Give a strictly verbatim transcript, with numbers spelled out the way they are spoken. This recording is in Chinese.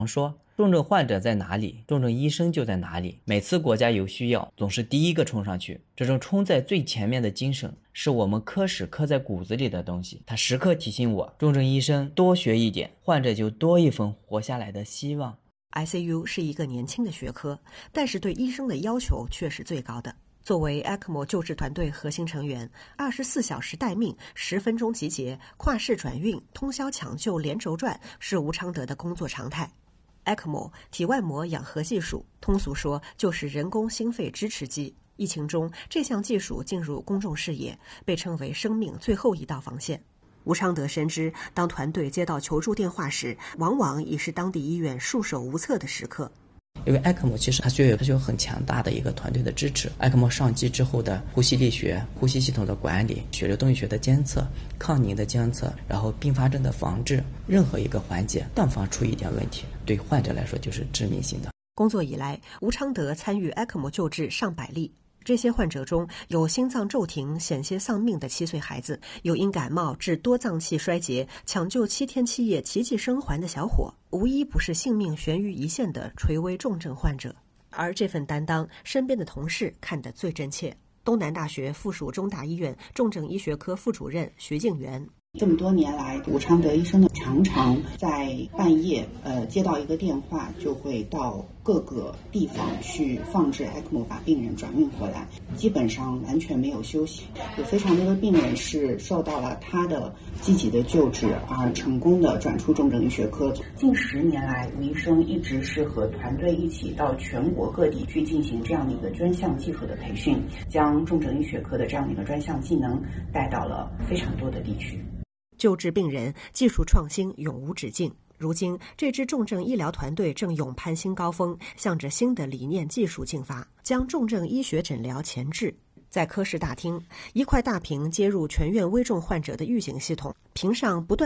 说重症患者在哪里，重症医生就在哪里。每次国家有需要，总是第一个冲上去。这种冲在最前面的精神，是我们科室刻在骨子里的东西。它时刻提醒我，重症医生多学一点，患者就多一份活下来的希望。 I C U 是一个年轻的学科，但是对医生的要求却是最高的。作为 E C M O 救治团队核心成员，二十四小时待命，十分钟集结，跨市转运，通宵抢救连轴转，是吴昌德的工作常态。E C M O 体外膜氧合技术，通俗说就是人工心肺支持机。疫情中，这项技术进入公众视野，被称为生命最后一道防线。吴昌德深知，当团队接到求助电话时，往往已是当地医院束手无策的时刻。 因为 E C M O 其实它需要它需要很强大的一个团队的支持。E C M O 上机之后的呼吸力学、呼吸系统的管理、血流动力学的监测、抗凝的监测，然后并发症的防治，任何一个环节但凡出一点问题，对患者来说就是致命性的。 工作以来，吴昌德参与 E C M O 救治上百例。这些患者中有心脏骤停险些丧命的七岁孩子，有因感冒致多脏器衰竭抢救七天七夜奇迹生还的小伙，无一不是性命悬于一线的垂危重症患者。而这份担当，身边的同事看得最真切。东南大学附属中大医院重症医学科副主任徐静元。 这么多年来，吴昌德医生呢，常常在半夜，呃，接到一个电话，就会到各个地方去放置 E C M O， 把病人转运回来，基本上完全没有休息。有非常多的病人是受到了他的积极的救治而成功的转出重症医学科。近十年来，吴医生一直是和团队一起到全国各地去进行这样的一个专项技术的培训，将重症医学科的这样的一个专项技能带到了非常多的地区。 救治病人，技术创新永无止境。如今，这支重症医疗团队正勇攀新高峰，向着新的理念技术进发，将重症医学诊疗前置。在科室大厅，一块大屏接入全院危重患者的预警系统，屏上不断